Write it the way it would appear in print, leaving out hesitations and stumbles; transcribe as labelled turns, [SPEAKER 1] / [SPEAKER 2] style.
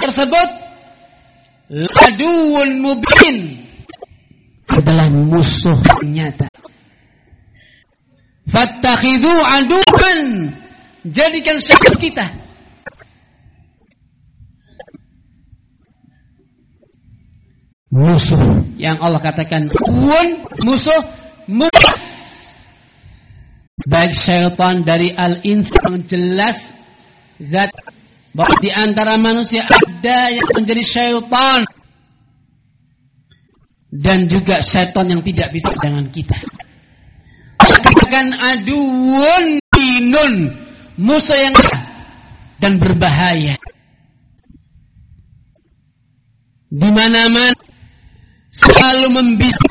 [SPEAKER 1] tersebut laduun mubin, adalah musuh nyata. Fattakhidhu aduwan, jadikan musuh kita. Musuh yang Allah katakan musuh musuh, baik syaitan dari al-insan, jelas zat bahwa di antara manusia ada yang menjadi syaitan, dan juga syaitan yang tidak bisa dengan kita. Katakan aduun minun, musuh yang dan berbahaya. Di mana-mana selalu membisikkan